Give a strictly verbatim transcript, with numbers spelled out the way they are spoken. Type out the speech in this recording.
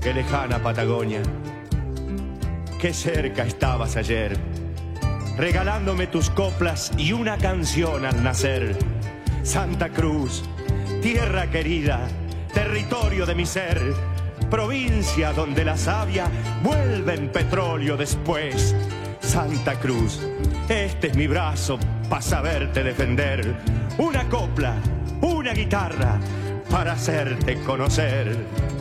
qué lejana Patagonia, qué cerca estabas ayer, regalándome tus coplas y una canción al nacer. Santa Cruz, tierra querida, territorio de mi ser, provincia donde la savia vuelve en petróleo después. Santa Cruz, este es mi brazo para saberte defender. Una copla, una guitarra para hacerte conocer.